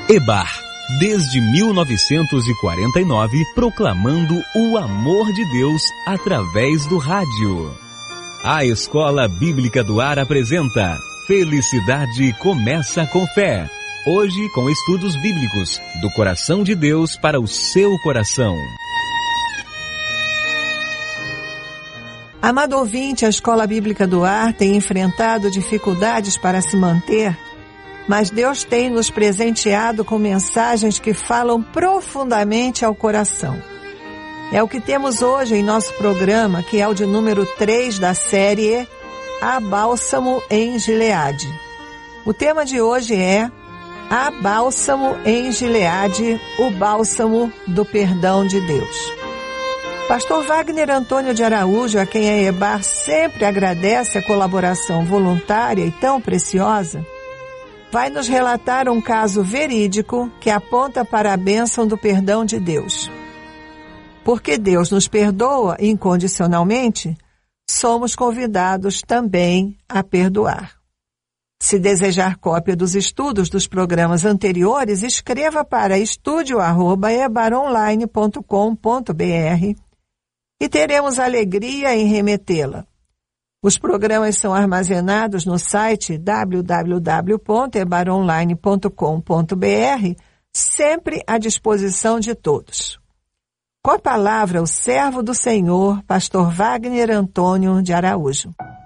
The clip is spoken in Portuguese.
EBAR, desde 1949, proclamando o amor de Deus através do rádio. A Escola Bíblica do Ar apresenta Felicidade Começa com Fé. Hoje com estudos bíblicos, do coração de Deus para o seu coração. Amado ouvinte, a Escola Bíblica do Ar tem enfrentado dificuldades para se manter, mas Deus tem nos presenteado com mensagens que falam profundamente ao coração. É o que temos hoje em nosso programa, que é o de número 3 da série Há Bálsamo em Gileade. O tema de hoje é Há Bálsamo em Gileade, o bálsamo do perdão de Deus. Pastor Wagner Antônio de Araújo, a quem a EBAR sempre agradece a colaboração voluntária e tão preciosa, vai nos relatar um caso verídico que aponta para a bênção do perdão de Deus. Porque Deus nos perdoa incondicionalmente, somos convidados também a perdoar. Se desejar cópia dos estudos dos programas anteriores, escreva para estudio@ebaronline.com.br e teremos alegria em remetê-la. Os programas são armazenados no site www.ebaronline.com.br, sempre à disposição de todos. Com a palavra, o servo do Senhor, pastor Wagner Antônio de Araújo.